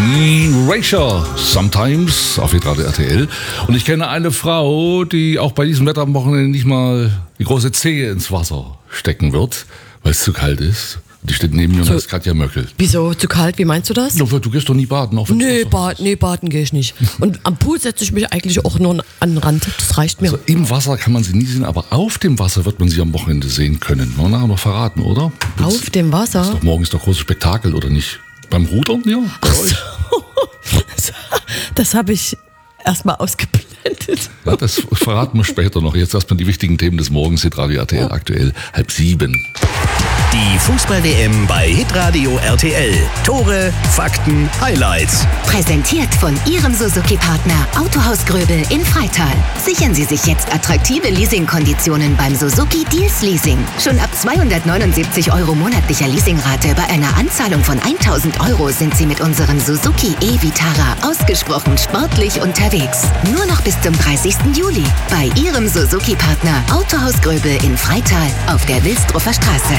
Erasure, Sometimes, auf hitradio RTL. Und ich kenne eine Frau, die auch bei diesem Wetter am Wochenende nicht mal die große Zehe ins Wasser stecken wird, weil es zu kalt ist. Die steht neben mir und das ist Katja Möckel. Wieso? Zu kalt? Wie meinst du das? Du gehst doch nie baden. Auch Baden gehe ich nicht. Und am Pool setze ich mich eigentlich auch nur an den Rand. Das reicht mir. Also im Wasser kann man sie nie sehen, aber auf dem Wasser wird man sie am Wochenende sehen können. Wollen wir nachher noch verraten, oder? Auf dem Wasser? Morgen ist doch großes Spektakel, oder nicht? Beim Rudern, ja? Bei euch? Das habe ich erstmal ausgeblendet. Ja, das verraten wir später noch. Jetzt erstmal die wichtigen Themen des Morgens. Hitradio RTL aktuell 6:30. Die Fußball-WM bei Hitradio RTL. Tore, Fakten, Highlights. Präsentiert von Ihrem Suzuki-Partner Autohaus Gröbel in Freital. Sichern Sie sich jetzt attraktive Leasingkonditionen beim Suzuki Deals Leasing. Schon ab 279 € monatlicher Leasingrate bei einer Anzahlung von 1.000 € sind Sie mit unserem Suzuki e-Vitara ausgesprochen sportlich unterwegs. Nur noch bis zum 30. Juli bei Ihrem Suzuki-Partner Autohaus Gröbel in Freital auf der Wilsdruffer Straße.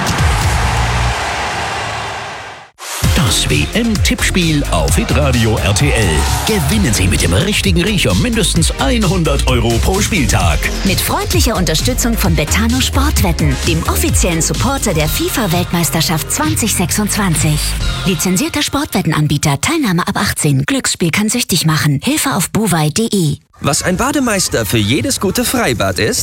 Das WM-Tippspiel auf Hitradio RTL. Gewinnen Sie mit dem richtigen Riecher mindestens 100 € pro Spieltag. Mit freundlicher Unterstützung von Betano Sportwetten, dem offiziellen Supporter der FIFA-Weltmeisterschaft 2026. Lizenzierter Sportwettenanbieter, Teilnahme ab 18. Glücksspiel kann süchtig machen. Hilfe auf buwei.de. Was ein Bademeister für jedes gute Freibad ist,